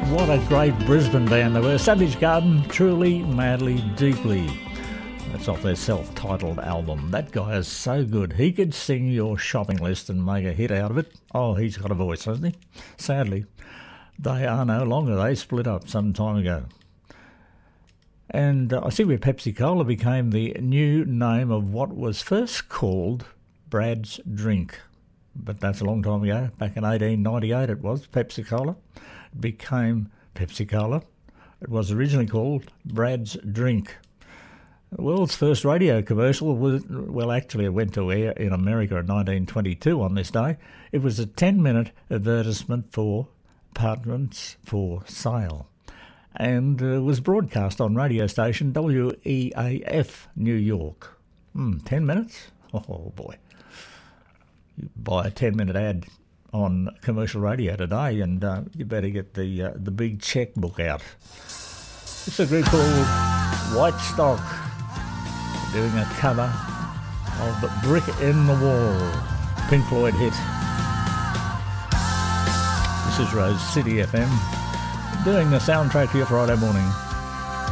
What a great Brisbane band they were. Savage Garden, Truly, Madly, Deeply. That's off their self-titled album. That guy is so good. He could sing your shopping list and make a hit out of it. Oh, he's got a voice, hasn't he? Sadly, they are no longer. They split up some time ago. And I see where Pepsi Cola became the new name of what was first called Brad's Drink. But that's a long time ago. Back in 1898 it was, Pepsi Cola. It became Pepsi Cola. It was originally called Brad's Drink. The world's first radio commercial was, well, actually it went to air in America in 1922 on this day. It was a 10-minute advertisement for apartments for sale. And was broadcast on radio station WEAF, New York. 10 minutes? Oh, boy. You buy a 10-minute ad on commercial radio today and you better get the big checkbook out. It's a group called White Stock doing a cover of the Brick in the Wall, Pink Floyd hit. This is Rose City FM doing the soundtrack for your Friday morning.